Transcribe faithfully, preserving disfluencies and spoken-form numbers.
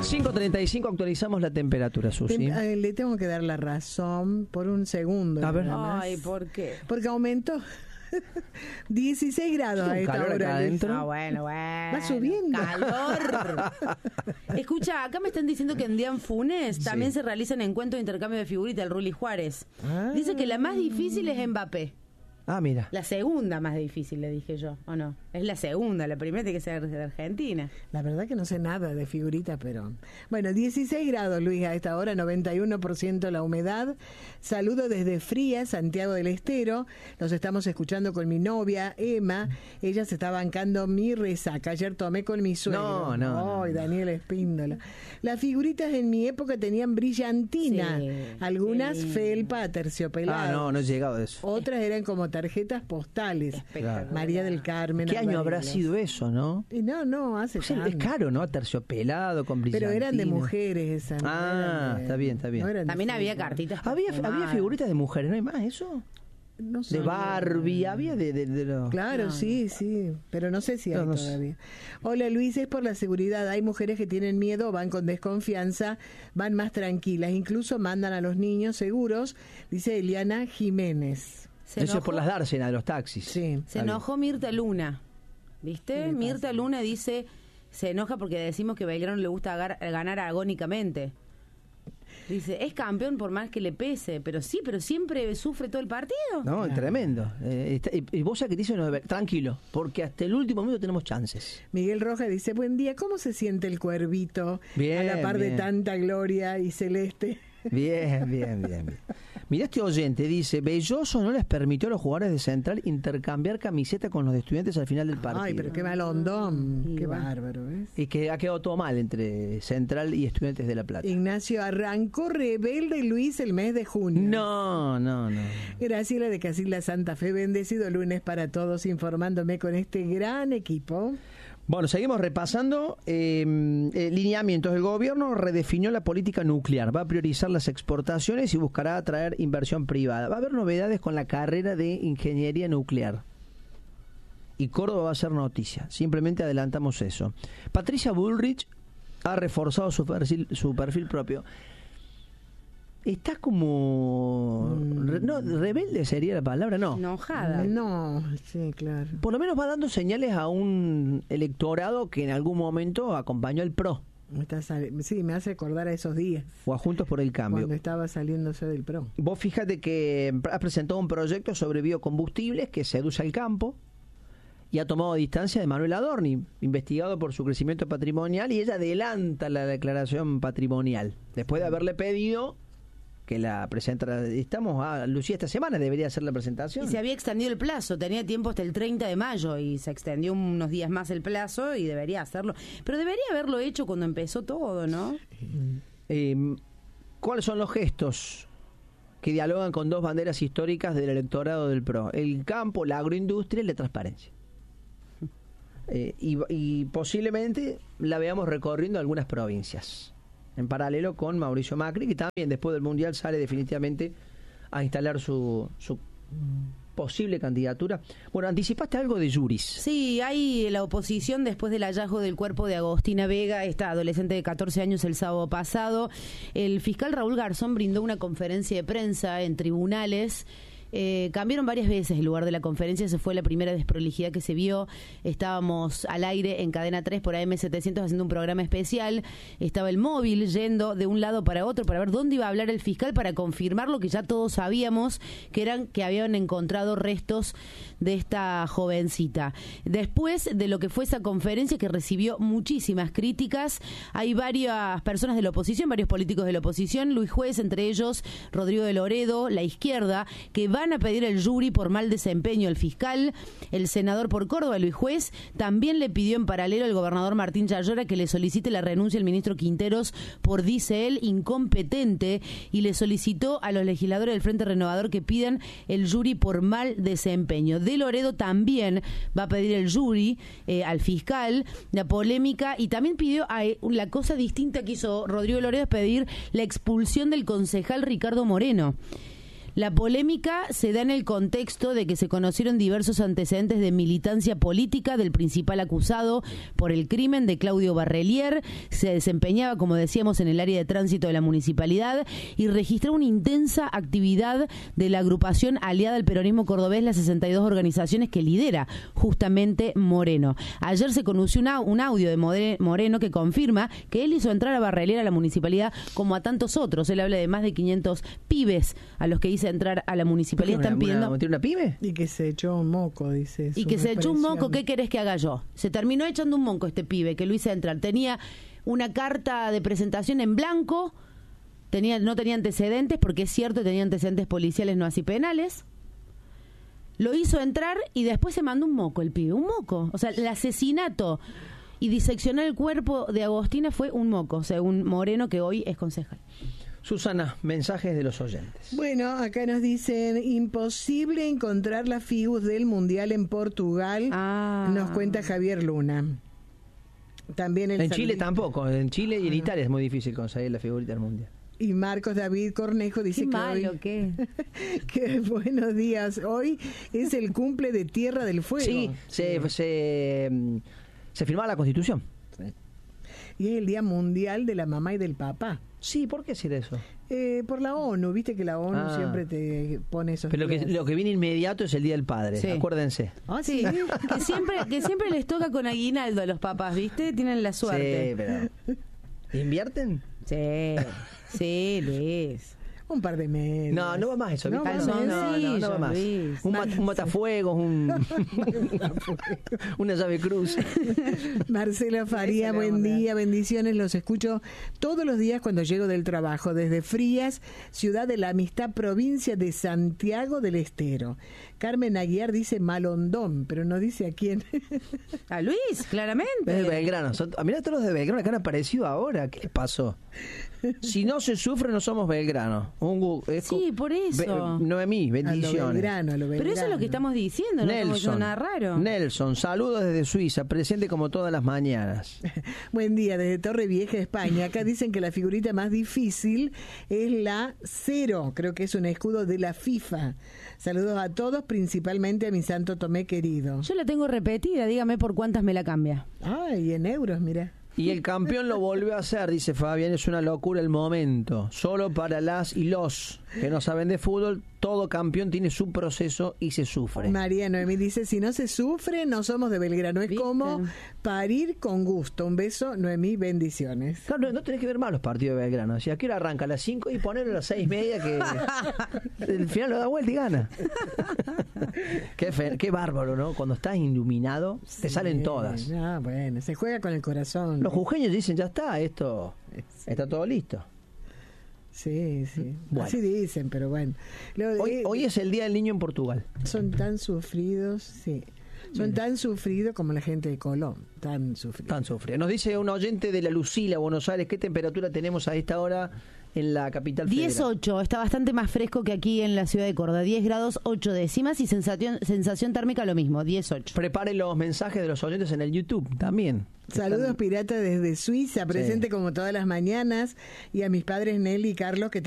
cinco treinta y cinco actualizamos la temperatura, Susi. Tem- eh, le tengo que dar la razón por un segundo. A ver. nada más. Ay, ¿por qué? Porque aumentó dieciséis grados a ¿Tiene un esta calor hora. acá Luis. adentro? Ah, bueno, bueno. Va subiendo. Calor. Escucha, acá me están diciendo que en Dian Funes también Sí. se realizan encuentros de intercambio de figuritas, el Rulli Juárez. Ah. Dice que la más difícil es Mbappé. Ah, mira. La segunda más difícil, le dije yo, ¿o no? Es la segunda, la primera tiene que ser de Argentina. La verdad que no sé nada de figuritas, pero... Bueno, dieciséis grados, Luis, a esta hora, noventa y uno por ciento la humedad. Saludo desde Fría, Santiago del Estero. Los estamos escuchando con mi novia, Emma. Ella se está bancando mi resaca. Ayer tomé con mi suegro. No, no, Ay, no. Daniel Espíndola. Las figuritas en mi época tenían brillantina. Sí, Algunas qué lindo. felpa aterciopelada. Ah, no, no he llegado a eso. Otras eran como tarjetas postales. Espectacular. María del Carmen. ¿Qué año habrá Alvarelos. sido eso, no? Y no, no, hace Pues es tanto. caro, ¿no? Terciopelado, con brillantina. Pero eran de mujeres esas. no Ah, eran de- está bien, está bien. no eran de También había fútbol. cartitas. Había, perfumadas. había figuritas de mujeres, ¿no hay más eso? No sé. De Barbie, había de... de, de los- Claro, No, sí, sí, pero no sé si hay No, no sé. todavía. Hola Luis, es por la seguridad. Hay mujeres que tienen miedo, van con desconfianza, van más tranquilas, incluso mandan a los niños seguros, dice Eliana Jiménez. Se Eso es enojó, por las dársenas de los taxis. Sí. se Está bien. enojó Mirta Luna, ¿viste? ¿Qué le pasa? Mirta Luna dice, se enoja porque decimos que Belgrano le gusta agar- ganar agónicamente. Dice, es campeón por más que le pese, pero sí, pero siempre sufre todo el partido. No, tremendo. Eh, está- y, y vos ya que te dicen, no, tranquilo, porque hasta el último minuto tenemos chances. Miguel Rojas dice, buen día, ¿cómo se siente el cuervito Bien, a la par de bien. tanta gloria y celeste? Bien, bien, bien, bien. Mirá este oyente, dice, Belloso no les permitió a los jugadores de Central intercambiar camiseta con los de Estudiantes al final del partido. Ay, pero qué malondón, Y qué bueno. bárbaro, ¿ves? Y que ha quedado todo mal entre Central y Estudiantes de La Plata. Ignacio arrancó rebelde Luis el mes de junio. No, no, no. Graciela de Casilda Santa Fe, bendecido lunes para todos, informándome con este gran equipo. Bueno, seguimos repasando eh, eh, lineamientos. El gobierno redefinió la política nuclear, va a priorizar las exportaciones y buscará atraer inversión privada. Va a haber novedades con la carrera de ingeniería nuclear. Y Córdoba va a ser noticia. Simplemente adelantamos eso. Patricia Bullrich ha reforzado su perfil, su perfil propio. Está como... re- no, rebelde sería la palabra, no. Enojada. No, sí, claro. Por lo menos va dando señales a un electorado que en algún momento acompañó al PRO Me está sali- sí, me hace acordar a esos días, o a Juntos por el Cambio. cuando estaba saliéndose del PRO. Vos fíjate que ha presentado un proyecto sobre biocombustibles que seduce al campo y ha tomado distancia de Manuel Adorni, investigado por su crecimiento patrimonial, y ella adelanta la declaración patrimonial después de haberle pedido que la presentara. Estamos a Lucía esta semana, debería hacer la presentación. Y se había extendido el plazo, tenía tiempo hasta el treinta de mayo y se extendió unos días más el plazo y debería hacerlo. Pero debería haberlo hecho cuando empezó todo, ¿no? Eh, ¿Cuáles son los gestos que dialogan con dos banderas históricas del electorado del PRO? El campo, la agroindustria y la transparencia. Eh, y, y posiblemente la veamos recorriendo algunas provincias, en paralelo con Mauricio Macri, que también después del Mundial sale definitivamente a instalar su, su posible candidatura. Bueno, anticipaste algo de Yuris. Sí, hay la oposición después del hallazgo del cuerpo de Agostina Vega, esta adolescente de catorce años, el sábado pasado. El fiscal Raúl Garzón brindó una conferencia de prensa en tribunales. Eh, cambiaron varias veces el lugar de la conferencia, esa fue la primera desprolijidad que se vio. Estábamos al aire en Cadena tres por A M setecientos haciendo un programa especial, estaba el móvil yendo de un lado para otro para ver dónde iba a hablar el fiscal, para confirmar lo que ya todos sabíamos, que eran que habían encontrado restos de esta jovencita. Después de lo que fue esa conferencia, que recibió muchísimas críticas, hay varias personas de la oposición, varios políticos de la oposición, Luis Juez, entre ellos Rodrigo de Loredo, la izquierda, que van a pedir el jury por mal desempeño al fiscal. El senador por Córdoba, Luis Juez, también le pidió en paralelo al gobernador Martín Chayora que le solicite la renuncia al ministro Quinteros por, dice él, incompetente, y le solicitó a los legisladores del Frente Renovador que pidan el jury por mal desempeño. De Loredo también va a pedir el jury eh, al fiscal, la polémica, y también pidió a, eh, la cosa distinta que hizo Rodrigo Loredo, es pedir la expulsión del concejal Ricardo Moreno. La polémica se da en el contexto de que se conocieron diversos antecedentes de militancia política del principal acusado por el crimen de Claudio Barrelier. Se desempeñaba, como decíamos, en el área de tránsito de la municipalidad y registró una intensa actividad de la agrupación aliada al peronismo cordobés, las sesenta y dos organizaciones que lidera justamente Moreno. Ayer se conoció un, un audio de Moreno que confirma que él hizo entrar a Barrelier a la municipalidad como a tantos otros. Él habla de más de quinientos pibes a los que hizo entrar a la municipalidad. Están pidiendo... ¿Una, una pyme? Y que se echó un moco, dice. Y que se echó un moco, ¿qué querés que haga yo? Se terminó echando un moco este pibe que lo hice entrar. Tenía una carta de presentación en blanco, tenía, no tenía antecedentes, porque es cierto, tenía antecedentes policiales, no así penales. Lo hizo entrar y después se mandó un moco el pibe, un moco. O sea, el asesinato y diseccionar el cuerpo de Agostina fue un moco, según Moreno, que hoy es concejal. Susana, mensajes de los oyentes. Bueno, acá nos dicen, imposible encontrar la figus del Mundial en Portugal, ah. nos cuenta Javier Luna. También el en Chile salud... tampoco, en Chile y en Italia es muy difícil conseguir la figurita del Mundial. Y Marcos David Cornejo dice qué que malo, hoy, ¿qué? que buenos días, hoy es el cumple de Tierra del Fuego. Sí, se, sí. se, se firmaba la Constitución. Sí. Y es el Día Mundial de la Mamá y del Papá. Sí, ¿por qué decir eso? Eh, por la ONU, viste que la ONU ah. siempre te pone esos Pero lo que, lo que viene inmediato es el Día del Padre, sí. acuérdense. Ah, sí, que siempre, que siempre les toca con aguinaldo a los papás, ¿viste? Tienen la suerte. Sí, pero... ¿Invierten? Sí, sí, Luis. Un par de meses. No, no va más eso. No, no, no, no, no, no va más. Un, mat, un matafuegos, un, una llave cruz. Marcela Faría, buen día, bendiciones. Los escucho todos los días cuando llego del trabajo, desde Frías, ciudad de la amistad, provincia de Santiago del Estero. Carmen Aguiar dice Malondón, pero no dice a quién. A Luis, claramente. Es de Belgrano. Mirá todos los de Belgrano que han aparecido ahora. ¿Qué pasó? Si no se sufre, no somos Belgrano. Un, es, sí, por eso. Be, Noemí, bendiciones. A lo Belgrano, a lo Belgrano. Pero eso es lo que estamos diciendo, no Nelson, estamos nada raro. Nelson, saludos desde Suiza, presente como todas las mañanas. Buen día, desde Torre Vieja, España. Acá dicen que la figurita más difícil es la cero, creo que es un escudo de la FIFA. Saludos a todos, principalmente a mi Santo Tomé querido. Yo la tengo repetida, dígame por cuántas me la cambia. Ay, en euros, mira. Y el campeón lo volvió a hacer, dice Fabián, es una locura el momento. Solo para las y los que no saben de fútbol, todo campeón tiene su proceso y se sufre. María Noemí dice, si no se sufre, no somos de Belgrano. Es ¿viste? Como parir con gusto. Un beso, Noemí, bendiciones. Claro, no, no tenés que ver más los partidos de Belgrano. Si aquí arranca a las cinco y ponerlo a las seis y media, que el final lo da vuelta y gana. qué, fe, qué bárbaro, ¿no? Cuando estás iluminado, sí, te salen todas. Ah, bueno, se juega con el corazón. Los jujeños dicen, ya está, esto sí. está todo listo. Sí, sí. Bueno. Así dicen, pero bueno. Lo, hoy, eh, hoy es el Día del Niño en Portugal. Son tan sufridos, sí. Son Mira. tan sufridos como la gente de Colón. Tan sufridos. Tan sufridos. Nos dice un oyente de la Lucila, Buenos Aires, ¿qué temperatura tenemos a esta hora en la capital federal? dieciocho, está bastante más fresco que aquí en la ciudad de Córdoba. diez grados, ocho décimas y sensación, sensación térmica lo mismo, dieciocho. Preparen los mensajes de los oyentes en el YouTube también. Saludos, Están... Pirata, desde Suiza, presente sí. como todas las mañanas. Y a mis padres Nelly y Carlos, que